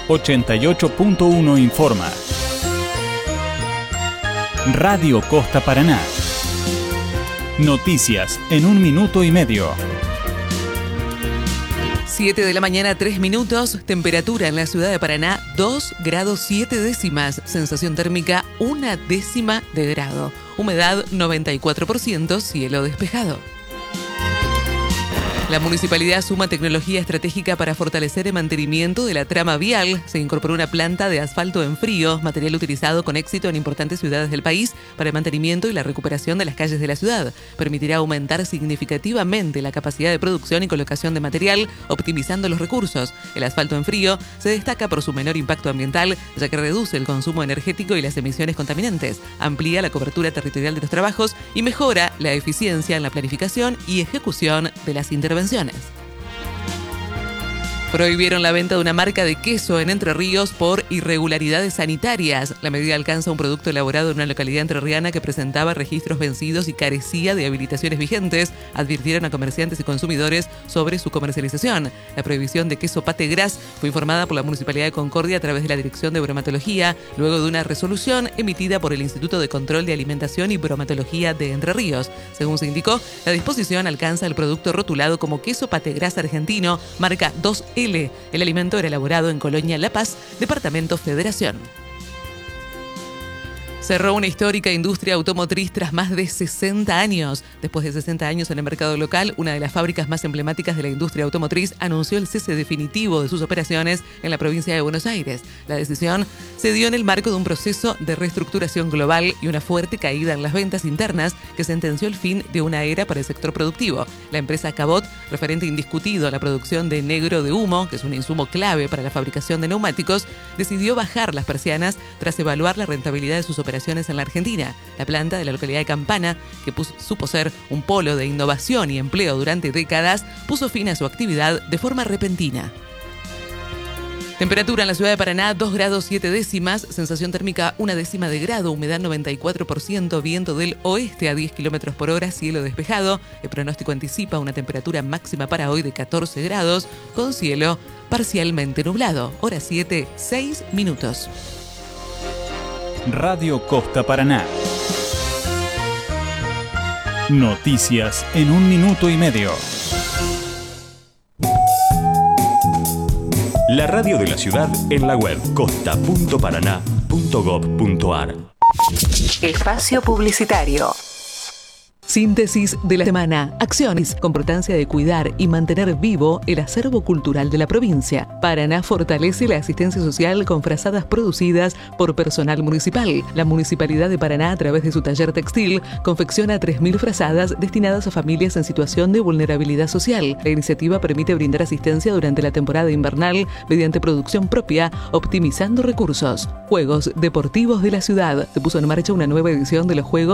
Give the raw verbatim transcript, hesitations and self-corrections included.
ochenta y ocho punto uno informa. Radio Costa Paraná. Noticias en un minuto y medio. siete de la mañana, tres minutos. Temperatura en la ciudad de Paraná, dos grados siete décimas. Sensación térmica, una décima de grado. Humedad, noventa y cuatro por ciento. Cielo despejado. La municipalidad suma tecnología estratégica para fortalecer el mantenimiento de la trama vial. Se incorporó una planta de asfalto en frío, material utilizado con éxito en importantes ciudades del país para el mantenimiento y la recuperación de las calles de la ciudad. Permitirá aumentar significativamente la capacidad de producción y colocación de material, optimizando los recursos. El asfalto en frío se destaca por su menor impacto ambiental, ya que reduce el consumo energético y las emisiones contaminantes, amplía la cobertura territorial de los trabajos y mejora la eficiencia en la planificación y ejecución de las intervenciones. Prohibieron la venta de una marca de queso en Entre Ríos por irregularidades sanitarias. La medida alcanza un producto elaborado en una localidad entrerriana que presentaba registros vencidos y carecía de habilitaciones vigentes. Advirtieron a comerciantes y consumidores sobre su comercialización. La prohibición de queso Pate Gras fue informada por la Municipalidad de Concordia a través de la Dirección de Bromatología, luego de una resolución emitida por el Instituto de Control de Alimentación y Bromatología de Entre Ríos. Según se indicó, la disposición alcanza el producto rotulado como queso Pate Gras argentino, marca dos E. El alimento era elaborado en Colonia La Paz, departamento Federación. Cerró una histórica industria automotriz tras más de sesenta años. Después de sesenta años en el mercado local, una de las fábricas más emblemáticas de la industria automotriz anunció el cese definitivo de sus operaciones en la provincia de Buenos Aires. La decisión se dio en el marco de un proceso de reestructuración global y una fuerte caída en las ventas internas que sentenció el fin de una era para el sector productivo. La empresa Cabot, referente indiscutido a la producción de negro de humo, que es un insumo clave para la fabricación de neumáticos, decidió bajar las persianas tras evaluar la rentabilidad de sus operaciones en la Argentina. La planta de la localidad de Campana, que puso, supo ser un polo de innovación y empleo durante décadas, puso fin a su actividad de forma repentina. Temperatura en la ciudad de Paraná, dos grados siete décimas, sensación térmica una décima de grado, humedad noventa y cuatro por ciento, viento del oeste a diez kilómetros por hora, cielo despejado. El pronóstico anticipa una temperatura máxima para hoy de catorce grados, con cielo parcialmente nublado. Hora siete, seis minutos. Radio Costa Paraná. Noticias en un minuto y medio. La radio de la ciudad en la web costa punto paraná punto gob punto ar. Espacio publicitario. Síntesis de la semana. Acciones con importancia de cuidar y mantener vivo el acervo cultural de la provincia. Paraná fortalece la asistencia social con frazadas producidas por personal municipal. La Municipalidad de Paraná, a través de su taller textil, confecciona tres mil frazadas destinadas a familias en situación de vulnerabilidad social. La iniciativa permite brindar asistencia durante la temporada invernal mediante producción propia, optimizando recursos. Juegos Deportivos de la Ciudad. Se puso en marcha una nueva edición de los Juegos